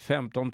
15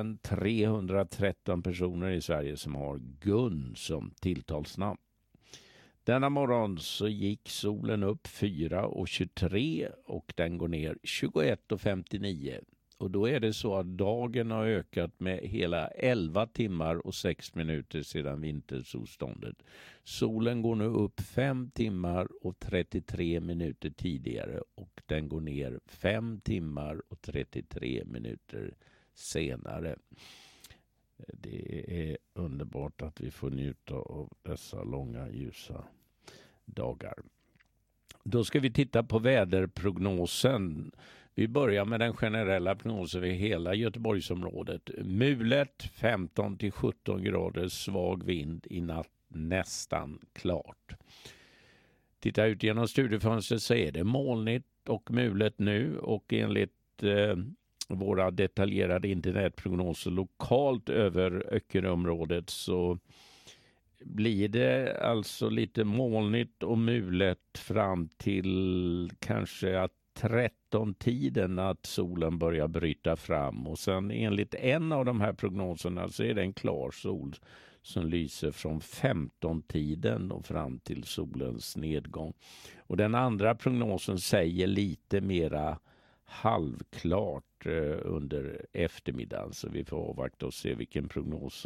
313 personer i Sverige som har Gun som tilltalsnamn. Denna morgon så gick solen upp 4:23 och den går ner 21:59. Och då är det så att dagen har ökat med hela 11 timmar och 6 minuter sedan vintersolståndet. Solen går nu upp 5 timmar och 33 minuter tidigare och den går ner 5 timmar och 33 minuter senare. Det är underbart att vi får njuta av dessa långa ljusa dagar. Då ska vi titta på väderprognosen. Vi börjar med den generella prognosen för hela Göteborgsområdet. Mulet 15-17 grader, svag vind i natt, nästan klart. Titta ut genom studiefönstret så är det molnigt och mulet nu och enligt våra detaljerade internetprognoser lokalt över Öckeröområdet så blir det alltså lite molnigt och mulet fram till kanske att 13-tiden att solen börjar bryta fram och sen enligt en av de här prognoserna så är det en klar sol som lyser från 15-tiden och fram till solens nedgång. Och den andra prognosen säger lite mera halvklart under eftermiddagen så vi får avvakta och se vilken prognos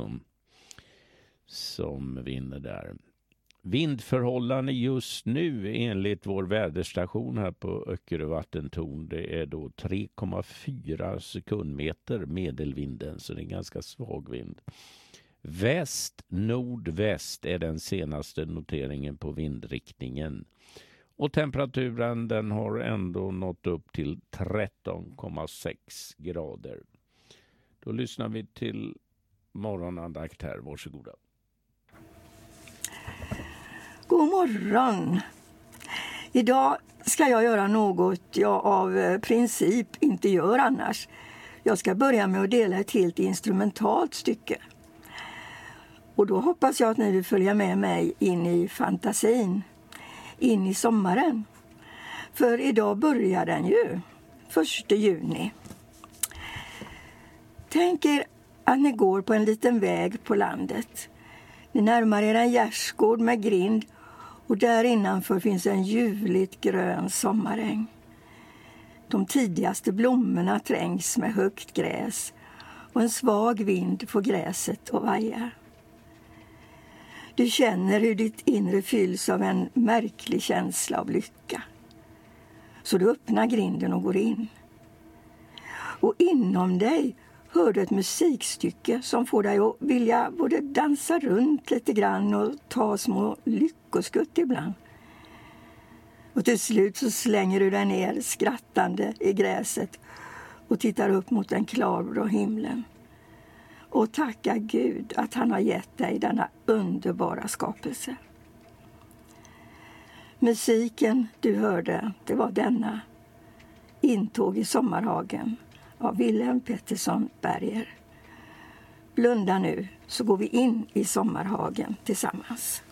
som vinner där. Vindförhållanden just nu enligt vår väderstation här på Öckerö vattentorn det är då 3,4 sekundmeter medelvinden så det är en ganska svag vind. Väst-nordväst är den senaste noteringen på vindriktningen. Och temperaturen den har ändå nått upp till 13,6 grader. Då lyssnar vi till morgonandakt här. Varsågoda. God morgon. Idag ska jag göra något jag av princip inte gör annars. Jag ska börja med att dela ett helt instrumentalt stycke. Och då hoppas jag att ni vill följa med mig in i fantasin. In i sommaren. För idag börjar den ju. 1 juni. Tänk er att ni går på en liten väg på landet. Ni närmar er en gärdsgård med grind och där innanför finns en ljuvligt grön sommaräng. De tidigaste blommorna trängs med högt gräs och en svag vind får gräset att vaja. Du känner hur ditt inre fylls av en märklig känsla av lycka. Så du öppnar grinden och går in. Och inom dig hör du ett musikstycke som får dig att vilja både dansa runt lite grann och ta små lyckoskutt ibland. Och till slut så slänger du dig ner skrattande i gräset och tittar upp mot den klarblå himlen. Och tacka Gud att han har gett dig denna underbara skapelse. Musiken du hörde, det var denna Intåg i sommarhagen av Wilhelm Pettersson Berger. Blunda nu så går vi in i sommarhagen tillsammans.